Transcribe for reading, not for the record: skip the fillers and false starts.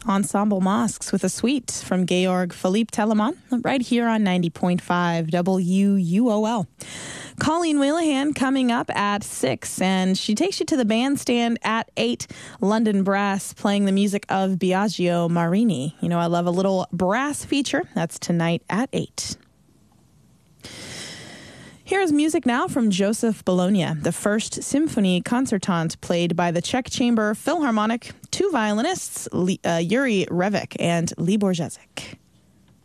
Ensemble Mosques with a suite from Georg Philippe Telemann right here on 90.5 WUOL. Colleen Wheelahan coming up at 6, and she takes you to the bandstand at 8. London Brass playing the music of Biagio Marini. You know, I love a little brass feature. That's tonight at 8. Here is music now from Joseph Bologna, the first symphony concertant played by the Czech Chamber Philharmonic, 2 violinists, Yuri Revik and Libor Jezik.